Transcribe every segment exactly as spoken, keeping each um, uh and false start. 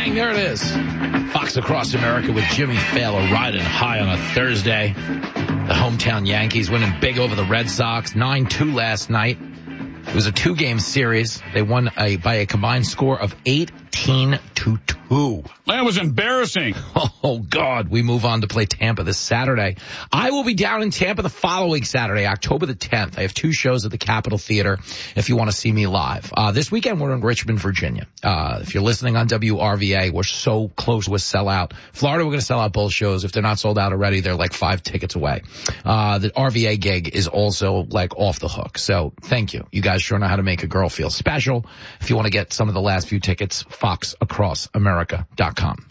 Bang, there it is. Fox Across America with Jimmy Fallon riding high on a Thursday. The hometown Yankees winning big over the Red Sox, nine two last night. It was a two-game series. They won a, by a combined score of eighteen to two. That was embarrassing. Oh, God. We move on to play Tampa this Saturday. I will be down in Tampa the following Saturday, October the tenth. I have two shows at the Capitol Theater if you want to see me live. Uh, this weekend, we're in Richmond, Virginia. Uh, if you're listening on W R V A, we're so close to a sellout. Florida, we're going to sell out both shows. If they're not sold out already, they're like five tickets away. Uh, the R V A gig is also like off the hook. So thank you. You guys sure know how to make a girl feel special. If you want to get some of the last few tickets, fox across america dot com.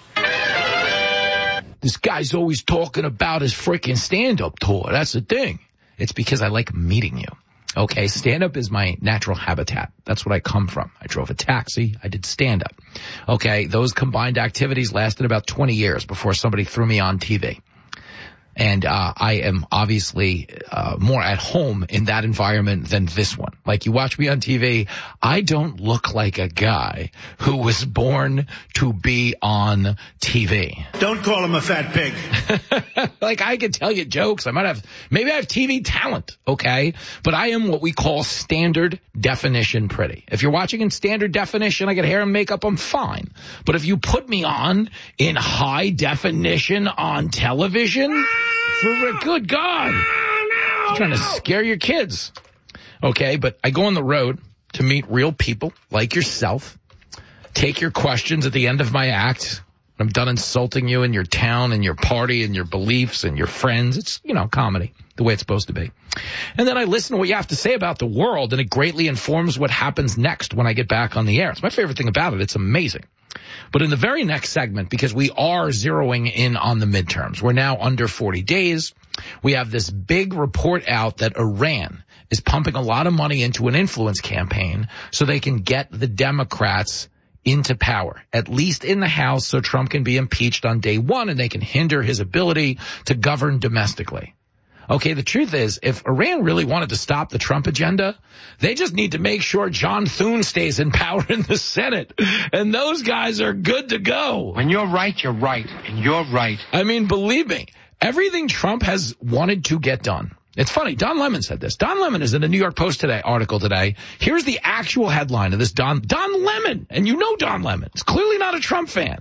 This guy's always talking about his freaking stand-up tour. That's the thing. It's because I like meeting you. Okay, stand-up is my natural habitat. That's what I come from. I drove a taxi. I did stand-up. Okay, those combined activities lasted about twenty years before somebody threw me on T V. And uh I am obviously uh more at home in that environment than this one. Like, you watch me on T V, I don't look like a guy who was born to be on T V. Don't call him a fat pig. Like, I could tell you jokes. I might have, maybe I have T V talent, okay? But I am what we call standard definition pretty. If you're watching in standard definition, I got hair and makeup, I'm fine. But if you put me on in high definition on television, for a good God, I'm trying to scare your kids. Okay, but I go on the road to meet real people like yourself, take your questions at the end of my act. I'm done insulting you and your town and your party and your beliefs and your friends. It's, you know, comedy, the way it's supposed to be. And then I listen to what you have to say about the world, and it greatly informs what happens next when I get back on the air. It's my favorite thing about it. It's amazing. But in the very next segment, because we are zeroing in on the midterms, we're now under forty days. We have this big report out that Iran is pumping a lot of money into an influence campaign so they can get the Democrats into power, at least in the House, so Trump can be impeached on day one and they can hinder his ability to govern domestically. Okay, the truth is, if Iran really wanted to stop the Trump agenda, they just need to make sure John Thune stays in power in the Senate. And those guys are good to go. When you're right, you're right. And you're right. I mean, believe me, everything Trump has wanted to get done. It's funny, Don Lemon said this. Don Lemon is in the New York Post today article today. Here's the actual headline of this Don, Don Lemon. And you know Don Lemon. He's clearly not a Trump fan.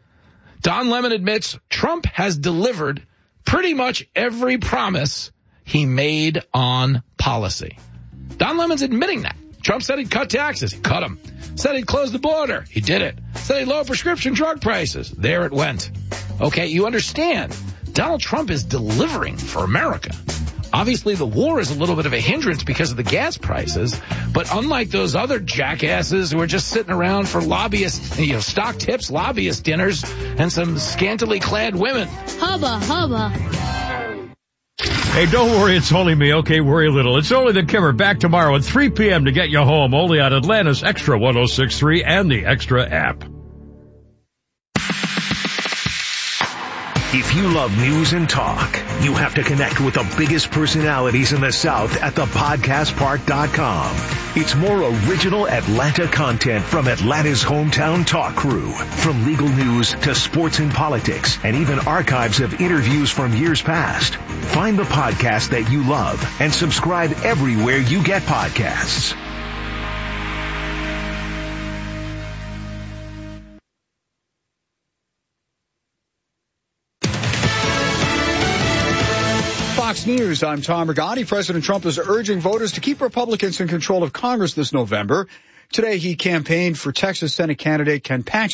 Don Lemon admits Trump has delivered pretty much every promise he made on policy. Don Lemon's admitting that. Trump said he'd cut taxes. He cut them. Said he'd close the border. He did it. Said he'd lower prescription drug prices. There it went. Okay, you understand. Donald Trump is delivering for America. Obviously, the war is a little bit of a hindrance because of the gas prices, but unlike those other jackasses who are just sitting around for lobbyist, you know, stock tips, lobbyist dinners, and some scantily clad women. Hubba, hubba. Hey, don't worry, it's only me. Okay, worry a little. It's only the Kimmer, back tomorrow at three p.m. to get you home, only on Atlanta's Extra one oh six point three and the Extra app. If you love news and talk, you have to connect with the biggest personalities in the South at the podcast park dot com. It's more original Atlanta content from Atlanta's hometown talk crew. From legal news to sports and politics, and even archives of interviews from years past. Find the podcast that you love and subscribe everywhere you get podcasts. Fox News, I'm Tom Rigotti. President Trump is urging voters to keep Republicans in control of Congress this November. Today, he campaigned for Texas Senate candidate Ken Paxton.